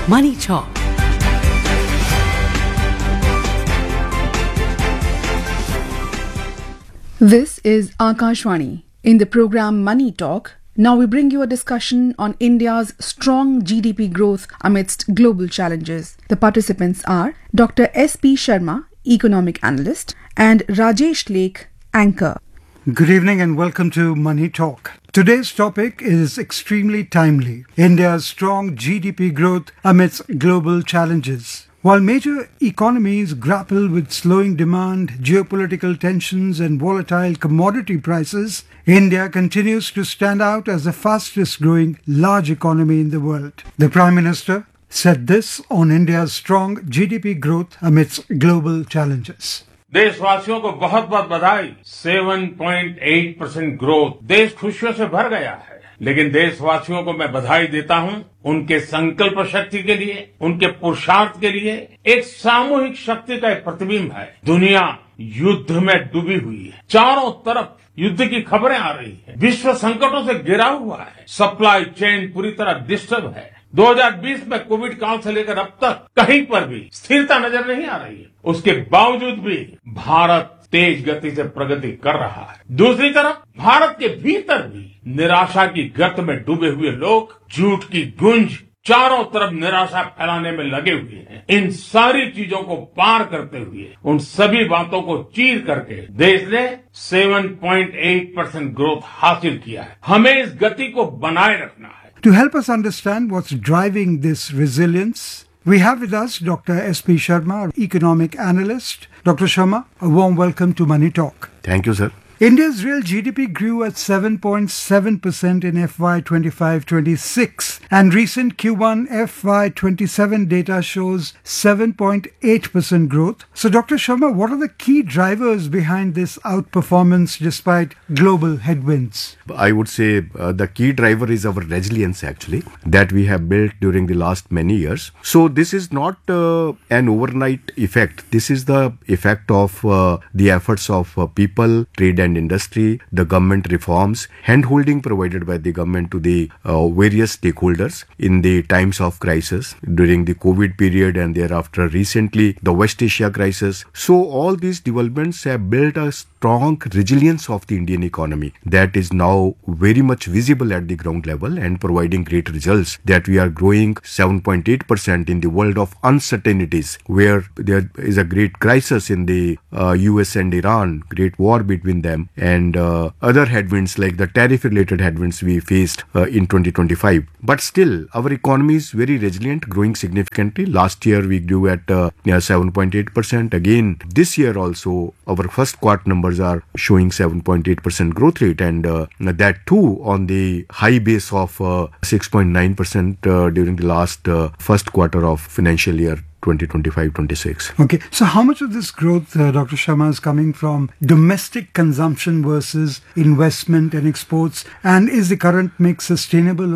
Money Talk. This is Akashvani. In the program Money Talk, now we bring you a discussion on India's strong GDP growth amidst global challenges. The participants are Dr. S.P. Sharma, economic analyst, and Rajesh Lake, anchor. Good evening and welcome to Money Talk. Today's topic is extremely timely. India's strong GDP growth amidst global challenges. While major economies grapple with slowing demand, geopolitical tensions and volatile commodity prices, India continues to stand out as the fastest growing large economy in the world. The Prime Minister said this on India's strong GDP growth amidst global challenges. देशवासियों को बहुत बहुत बधाई। 7.8% growth देश खुशियों से भर गया है। लेकिन देशवासियों को मैं बधाई देता हूं उनके संकल्प शक्ति के लिए, उनके पुरुषार्थ के लिए। एक सामूहिक शक्ति का एक प्रतिबिंब है। दुनिया युद्ध में डूबी हुई है। चारों तरफ युद्ध की खबरें आ रही है। विश्व संकटों से घिरा हुआ है। सप्लाई चेन पूरी तरह डिस्टर्ब है। 2020 में कोविड काल से लेकर अब तक कहीं पर भी स्थिरता नजर नहीं आ रही है। उसके बावजूद भी भारत तेज गति से प्रगति कर रहा है। दूसरी तरफ भारत के भीतर भी निराशा की गर्त में डूबे हुए लोग झूठ की गूंज चारों तरफ निराशा फैलाने में लगे हुए हैं। इन सारी चीजों को पार करते हुए, उन सभी बातों को चीर करके देश ने 7.8% ग्रोथ हासिल किया है। हमें इस गति को बनाए रखना है। To help us understand what's driving this resilience, we have with us Dr. S.P. Sharma, economic analyst. Dr. Sharma, a warm welcome to Money Talk. Thank you, sir. India's real GDP grew at 7.7% in FY 25-26 and recent Q1 FY 27 data shows 7.8% growth. So Dr. Sharma, what are the key drivers behind this outperformance despite global headwinds? I would say the key driver is our resilience actually that we have built during the last many years. So this is not an overnight effect. This is the effect of the efforts of people, trade and industry, the government reforms, hand-holding provided by the government to the various stakeholders in the times of crisis during the COVID period and thereafter recently the West Asia crisis. So all these developments have built a strong resilience of the Indian economy that is now very much visible at the ground level and providing great results that we are growing 7.8% in the world of uncertainties where there is a great crisis in the US and Iran, great war between them and other headwinds like the tariff related headwinds we faced in 2025. But still our economy is very resilient, growing significantly. Last year we grew at 7.8%. Again this year also our first quarter numbers are showing 7.8% growth rate and that too on the high base of 6.9% during the last first quarter of financial year 2025-26. Okay, so how much of this growth, Dr. Sharma, is coming from domestic consumption versus investment and exports? And is the current mix sustainable